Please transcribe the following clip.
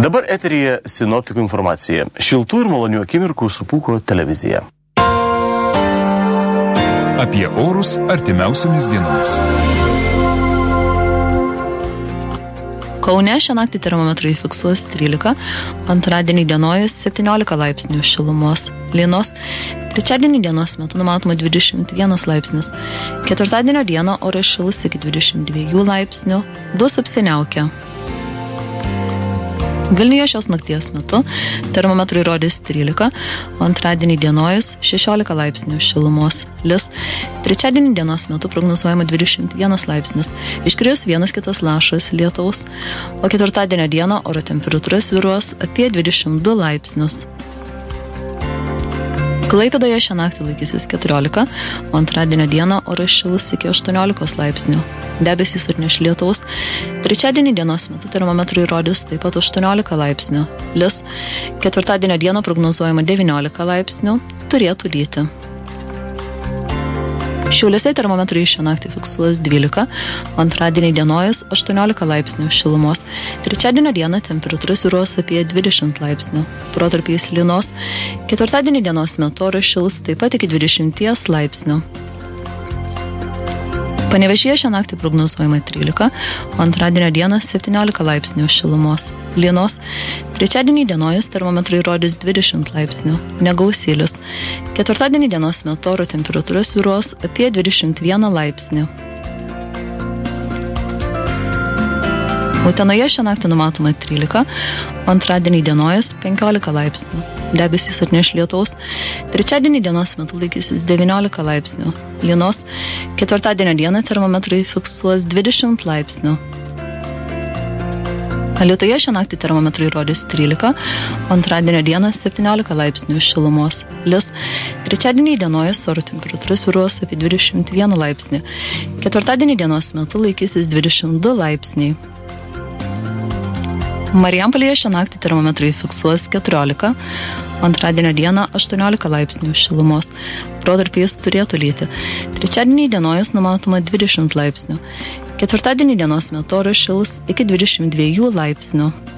Dabar eteryje sinoptikų informacija. Šiltų ir malonių akimirkų su Pūko televizija. Apie orus artimiausiomis dienomis. Kaune šią naktį termometrai fiksuos 13, antradienį dienojas 17 laipsnių šilumos. Lynos, trečiadienį dienos metu numatoma 21 laipsnis. Ketvirtadienio dieną oras šils iki 22 laipsnių, bus apsiniaukę. Vilniuje šios nakties metu termometrai rodys 13, antradienį dienojas 16 laipsnių šilumos. Lis, trečiadienį dienos metu prognozuojama 21 laipsnis, iškris vienas kitas lašas lietaus, o ketvirtadienio dieną oro temperatūra svyruos apie 22 laipsnius. Klaipėdoje šią naktį laikysis 14, o antradienio dieną oras šils iki 18 laipsnių. Debesys atneš lietaus. Trečiadienį dienos metu termometrai rodys taip pat 18 laipsnių. Lis, ketvirtadienio dieną prognozuojama 19 laipsnių, turėtų lyti. Šiauliuose termometrai šią naktį fiksuos 12, antradienį dienojas 18 laipsnių šilumos. Trečiadienio dieną temperatūra svyruos apie 20 laipsnių. Protarpiais lynos. Ketvirtadienį dienos metu oras šils taip pat iki 20 laipsnių. Panevėžyje šią naktį prognozuojama 13, antradienio dieną 17 laipsnių šilumos. Lynos. Trečiadienį dienojas termometrai rodys 20 laipsnių. Negausylis. Ketvirtadienį dienos metu oro temperatūra svyruos apie 21 laipsnį. Utenoje šią naktį numatoma 13, antradienį dienojas 15 laipsnių. Debesys atneš lietaus. Trečiadienį dienos metu laikysis 19 laipsnių. Lynos. Ketvirtadienio dieną termometrai fiksuos 20 laipsnių. Alytuje šią naktį termometrai rodys 13, antradienio dieną 17 laipsnių šilumos. Lis. Trečiadienį dienojas oro temperatūra svyruos apie 21 laipsnį. Ketvirtadienį dienos metu laikysis 22 laipsniai. Marijampolėje šią naktį termometrai fiksuos 14, antradienio dieną 18 laipsnių šilumos. Protarpiais turėtų lyti. Trečiadienį dienojas numatoma 20 laipsnių. Ketvirtadienį dienos metu oras šils iki 22 laipsnių.